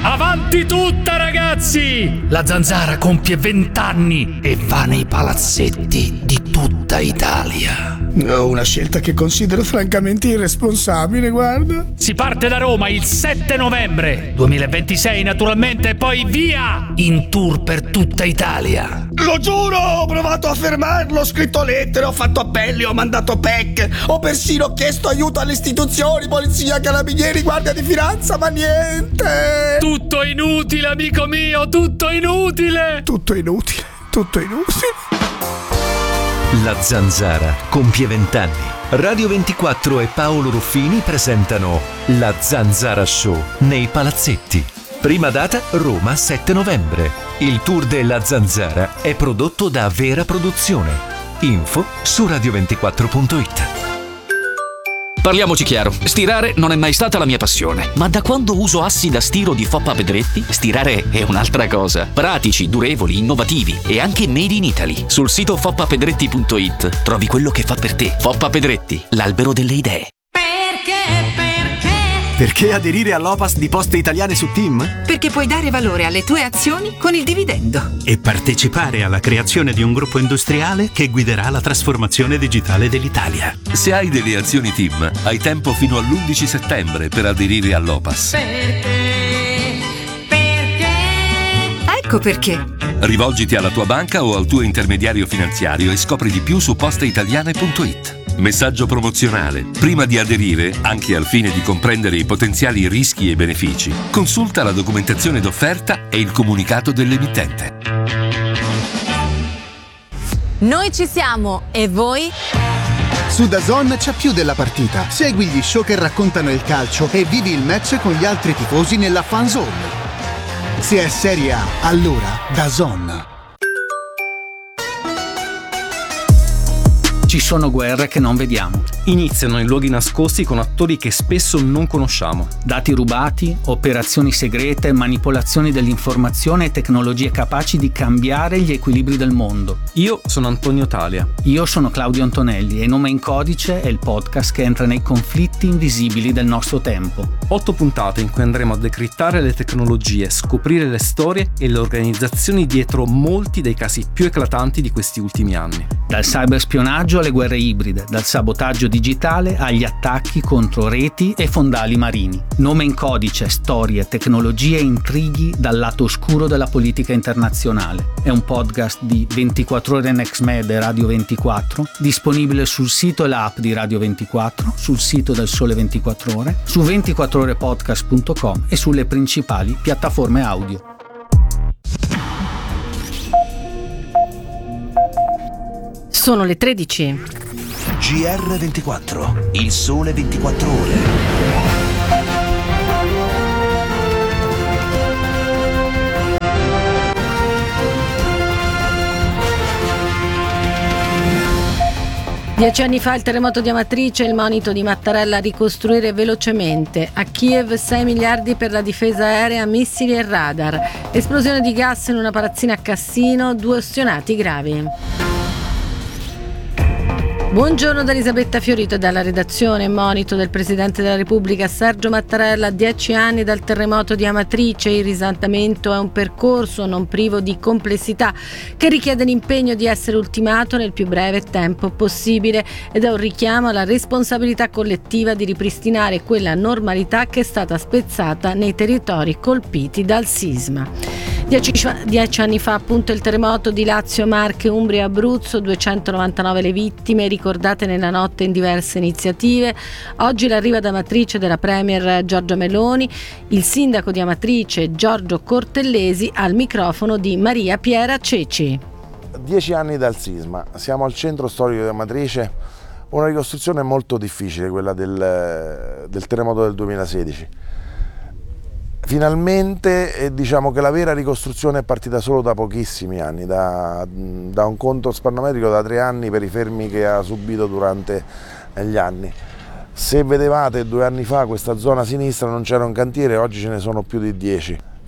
Avanti tutta, ragazzi! La Zanzara compie 20 anni e va nei palazzetti di tutta Italia. Una scelta che considero francamente irresponsabile, guarda. Si parte da Roma il 7 novembre 2026, naturalmente, e poi via! In tour per tutta Italia. Lo giuro, ho provato a fermarlo, ho scritto lettere, ho fatto appelli, ho mandato PEC, ho persino chiesto aiuto alle istituzioni, polizia, carabinieri, guardia di finanza, ma niente. Tutto inutile, amico mio, tutto inutile. Tutto inutile, tutto inutile. La Zanzara compie 20 anni. Radio 24 e Paolo Ruffini presentano La Zanzara Show nei palazzetti. Prima data Roma 7 novembre. Il tour della Zanzara è prodotto da Vera Produzione. Info su radio24.it. Parliamoci chiaro, stirare non è mai stata la mia passione, ma da quando uso assi da stiro di Foppa Pedretti, stirare è un'altra cosa. Pratici, durevoli, innovativi e anche made in Italy. Sul sito foppapedretti.it trovi quello che fa per te. Foppa Pedretti, l'albero delle idee. Perché aderire all'Opas di Poste Italiane su TIM? Perché puoi dare valore alle tue azioni con il dividendo. E partecipare alla creazione di un gruppo industriale che guiderà la trasformazione digitale dell'Italia. Se hai delle azioni TIM, hai tempo fino all'11 settembre per aderire all'Opas. Ecco perché. Rivolgiti alla tua banca o al tuo intermediario finanziario e scopri di più su posteitaliane.it. Messaggio promozionale. Prima di aderire, anche al fine di comprendere i potenziali rischi e benefici, consulta la documentazione d'offerta e il comunicato dell'emittente. Noi ci siamo, e voi? Su DAZN c'è più della partita. Segui gli show che raccontano il calcio e vivi il match con gli altri tifosi nella fan zone. Se è Serie A, allora DAZN. Ci sono guerre che non vediamo. Iniziano in luoghi nascosti con attori che spesso non conosciamo. Dati rubati, operazioni segrete, manipolazioni dell'informazione e tecnologie capaci di cambiare gli equilibri del mondo. Io sono Antonio Talia. Io sono Claudio Antonelli e Nome in Codice è il podcast che entra nei conflitti invisibili del nostro tempo. 8 puntate in cui andremo a decrittare le tecnologie, scoprire le storie e le organizzazioni dietro molti dei casi più eclatanti di questi ultimi anni. Dal cyberspionaggio alle guerre ibride, dal sabotaggio digitale agli attacchi contro reti e fondali marini. Nome in Codice, storie, tecnologie e intrighi dal lato oscuro della politica internazionale. È un podcast di 24 ore Next Med e Radio 24, disponibile sul sito e l'app di Radio 24, sul sito del Sole 24 Ore, su 24orepodcast.com e sulle principali piattaforme audio. Sono le 13. GR24, il Sole 24 Ore. Dieci anni fa il terremoto di Amatrice, il monito di Mattarella a ricostruire velocemente. A Kiev 6 miliardi per la difesa aerea, missili e radar. Esplosione di gas in una palazzina a Cassino, 2 ustionati gravi. Buongiorno da Elisabetta Fiorito e dalla redazione. Monito del Presidente della Repubblica Sergio Mattarella a 10 anni dal terremoto di Amatrice. Il risanamento è un percorso non privo di complessità che richiede l'impegno di essere ultimato nel più breve tempo possibile ed è un richiamo alla responsabilità collettiva di ripristinare quella normalità che è stata spezzata nei territori colpiti dal sisma. 10 anni fa appunto il terremoto di Lazio, Marche, Umbria e Abruzzo, 299 le vittime ricordate nella notte in diverse iniziative. Oggi l'arrivo ad Amatrice della Premier Giorgia Meloni, il sindaco di Amatrice Giorgio Cortellesi al microfono di Maria Piera Ceci. 10 anni dal sisma, siamo al centro storico di Amatrice, una ricostruzione molto difficile, quella del terremoto del 2016. Finalmente diciamo che la vera ricostruzione è partita solo da pochissimi anni, da un conto spannometrico da 3 anni per i fermi che ha subito durante gli anni. Se vedevate 2 anni fa questa zona a sinistra non c'era un cantiere, oggi ce ne sono più di 10.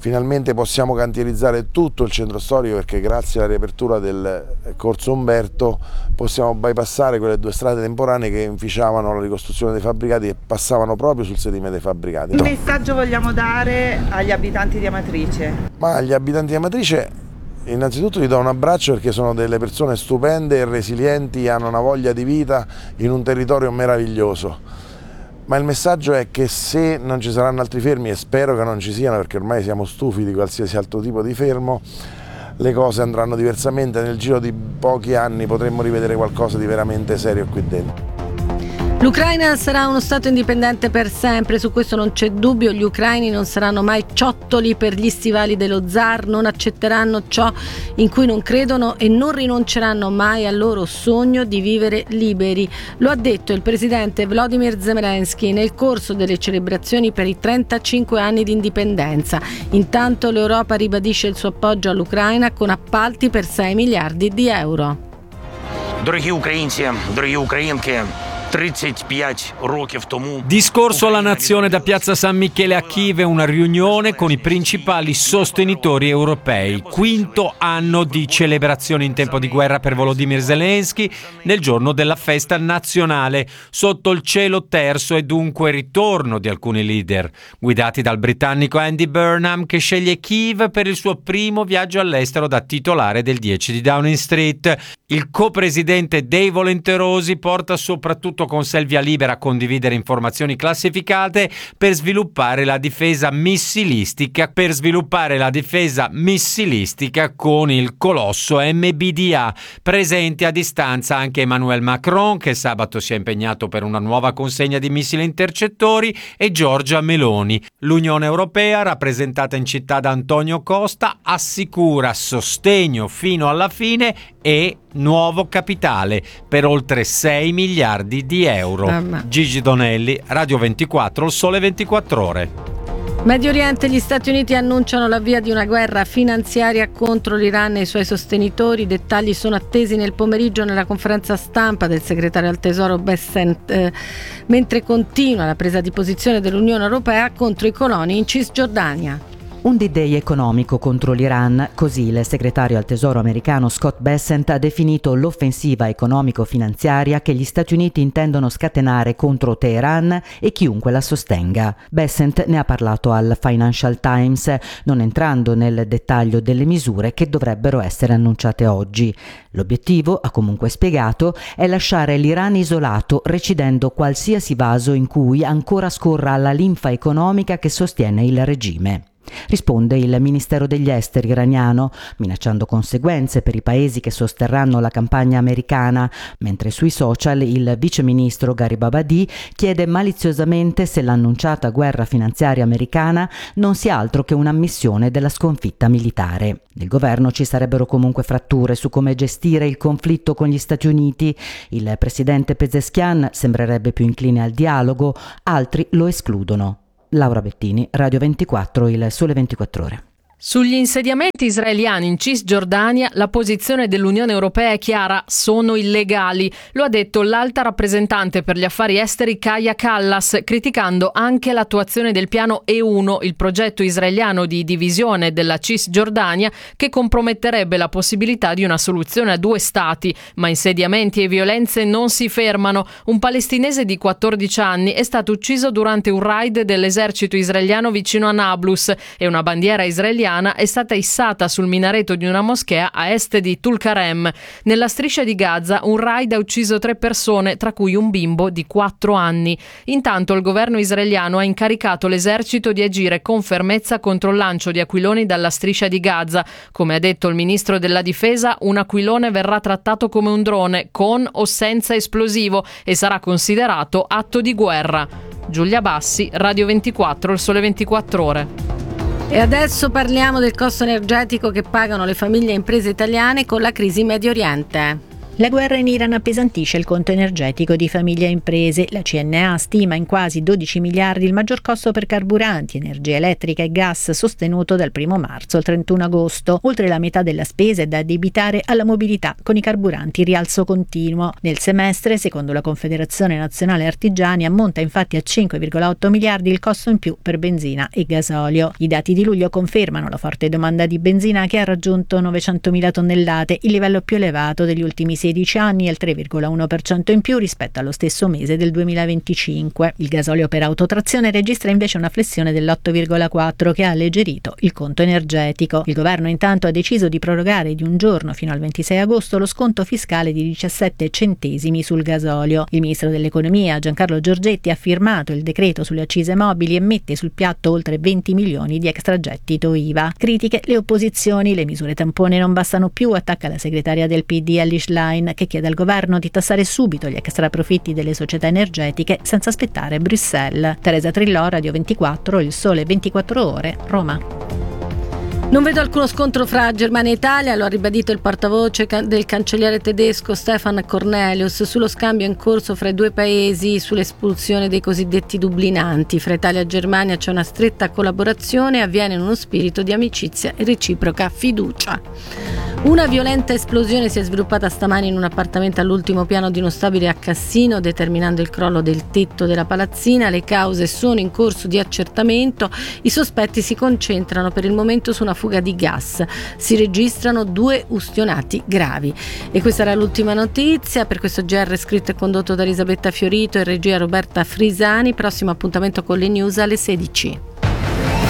finalmente possiamo cantierizzare tutto il centro storico, perché grazie alla riapertura del Corso Umberto possiamo bypassare quelle 2 strade temporanee che inficiavano la ricostruzione dei fabbricati e passavano proprio sul sedime dei fabbricati. Che messaggio vogliamo dare agli abitanti di Amatrice? Ma agli abitanti di Amatrice innanzitutto gli do un abbraccio, perché sono delle persone stupende e resilienti, hanno una voglia di vita in un territorio meraviglioso. Ma il messaggio è che se non ci saranno altri fermi, e spero che non ci siano perché ormai siamo stufi di qualsiasi altro tipo di fermo, le cose andranno diversamente. Nel giro di pochi anni potremmo rivedere qualcosa di veramente serio qui dentro. L'Ucraina sarà uno Stato indipendente per sempre, su questo non c'è dubbio. Gli ucraini non saranno mai ciottoli per gli stivali dello zar, non accetteranno ciò in cui non credono e non rinunceranno mai al loro sogno di vivere liberi. Lo ha detto il presidente Volodymyr Zelensky nel corso delle celebrazioni per i 35 anni di indipendenza. Intanto l'Europa ribadisce il suo appoggio all'Ucraina con appalti per 6 miliardi di euro. Дорогі українці, дорогі українки, 35 років тому. Discorso alla nazione da Piazza San Michele a Kiev, una riunione con i principali sostenitori europei. 5º anno di celebrazione in tempo di guerra per Volodymyr Zelensky nel giorno della festa nazionale. Sotto il cielo terzo e dunque ritorno di alcuni leader, guidati dal britannico Andy Burnham, che sceglie Kiev per il suo primo viaggio all'estero da titolare del 10 di Downing Street. Il co-presidente dei volenterosi porta soprattutto con sé il via libera a condividere informazioni classificate per sviluppare la difesa missilistica con il colosso MBDA. Presenti a distanza anche Emmanuel Macron, che sabato si è impegnato per una nuova consegna di missili intercettori, e Giorgia Meloni. L'Unione Europea, rappresentata in città da Antonio Costa, assicura sostegno fino alla fine e nuovo capitale per oltre 6 miliardi di euro. Gigi Donelli, Radio 24, Il Sole 24 Ore. Medio Oriente, gli Stati Uniti annunciano l'avvio di una guerra finanziaria contro l'Iran e i suoi sostenitori. I dettagli sono attesi nel pomeriggio nella conferenza stampa del segretario al Tesoro Bessent, mentre continua la presa di posizione dell'Unione Europea contro i coloni in Cisgiordania. Un D-Day economico contro l'Iran, così il segretario al Tesoro americano Scott Bessent ha definito l'offensiva economico-finanziaria che gli Stati Uniti intendono scatenare contro Teheran e chiunque la sostenga. Bessent ne ha parlato al Financial Times, non entrando nel dettaglio delle misure che dovrebbero essere annunciate oggi. L'obiettivo, ha comunque spiegato, è lasciare l'Iran isolato, recidendo qualsiasi vaso in cui ancora scorra la linfa economica che sostiene il regime. Risponde il Ministero degli Esteri iraniano, minacciando conseguenze per i paesi che sosterranno la campagna americana, mentre sui social il viceministro Garibabadi chiede maliziosamente se l'annunciata guerra finanziaria americana non sia altro che un'ammissione della sconfitta militare. Nel governo ci sarebbero comunque fratture su come gestire il conflitto con gli Stati Uniti. Il presidente Pezeshkian sembrerebbe più incline al dialogo, altri lo escludono. Laura Bettini, Radio 24, Il Sole 24 Ore. Sugli insediamenti israeliani in Cisgiordania la posizione dell'Unione Europea è chiara: sono illegali. Lo ha detto l'alta rappresentante per gli affari esteri Kaja Kallas, criticando anche l'attuazione del piano E1, il progetto israeliano di divisione della Cisgiordania, che comprometterebbe la possibilità di una soluzione a 2 stati. Ma insediamenti e violenze non si fermano. Un palestinese di 14 anni è stato ucciso durante un raid dell'esercito israeliano vicino a Nablus e una bandiera israeliana è stata issata sul minareto di una moschea a est di Tulkarem. Nella striscia di Gaza un raid ha ucciso 3 persone, tra cui un bimbo di 4 anni. Intanto il governo israeliano ha incaricato l'esercito di agire con fermezza contro il lancio di aquiloni dalla striscia di Gaza. Come ha detto il ministro della difesa, un aquilone verrà trattato come un drone, con o senza esplosivo, e sarà considerato atto di guerra. Giulia Bassi, Radio 24, Il Sole 24 Ore. E adesso parliamo del costo energetico che pagano le famiglie e imprese italiane con la crisi in Medio Oriente. La guerra in Iran appesantisce il conto energetico di famiglie e imprese. La CNA stima in quasi 12 miliardi il maggior costo per carburanti, energia elettrica e gas sostenuto dal 1 marzo al 31 agosto. Oltre la metà della spesa è da addebitare alla mobilità, con i carburanti rialzo continuo. Nel semestre, secondo la Confederazione Nazionale Artigiani, ammonta infatti a 5,8 miliardi il costo in più per benzina e gasolio. I dati di luglio confermano la forte domanda di benzina, che ha raggiunto 900.000 tonnellate, il livello più elevato degli ultimi 16 anni e il 3,1% in più rispetto allo stesso mese del 2025. Il gasolio per autotrazione registra invece una flessione dell'8,4 che ha alleggerito il conto energetico. Il governo intanto ha deciso di prorogare di un giorno fino al 26 agosto lo sconto fiscale di 17 centesimi sul gasolio. Il ministro dell'economia Giancarlo Giorgetti ha firmato il decreto sulle accise mobili e mette sul piatto oltre 20 milioni di extragettito IVA. Critiche le opposizioni, le misure tampone non bastano più, attacca la segretaria del PD Elly Schlein, che chiede al governo di tassare subito gli extraprofitti delle società energetiche senza aspettare Bruxelles. Teresa Trillò, Radio 24, Il Sole 24 Ore, Roma. Non vedo alcuno scontro fra Germania e Italia, lo ha ribadito il portavoce del cancelliere tedesco Stefan Cornelius sullo scambio in corso fra i due paesi sull'espulsione dei cosiddetti dublinanti. Fra Italia e Germania c'è una stretta collaborazione e avviene in uno spirito di amicizia e reciproca fiducia. Una violenta esplosione si è sviluppata stamani in un appartamento all'ultimo piano di uno stabile a Cassino, determinando il crollo del tetto della palazzina. Le cause sono in corso di accertamento. I sospetti si concentrano per il momento su una fuga di gas. Si registrano 2 ustionati gravi. E questa era l'ultima notizia. Per questo GR scritto e condotto da Elisabetta Fiorito e regia Roberta Frisani. Prossimo appuntamento con le news alle 16.